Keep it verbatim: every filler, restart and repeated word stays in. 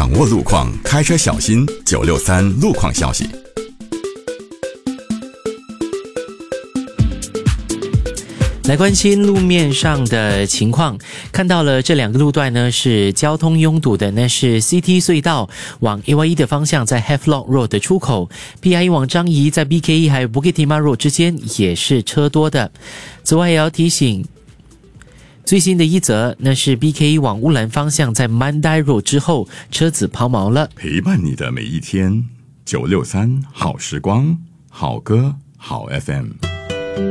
掌握路况，开车小心。九六三路况消息。 来关心路面上的情况，看到了这两个路段呢是交通拥堵的，那是 C T 隧道往 A Y E 的方向在 Havelock Road 的出口， P I E 往樟宜在 B K E 还有 Bukit Timah Road 之间也是车多的。此外也要提醒最新的一则，那是 B K E 往乌兰方向在 Mandai Road 之后车子抛锚了。 陪伴你的每一天，九六三好时光，好歌好 F M。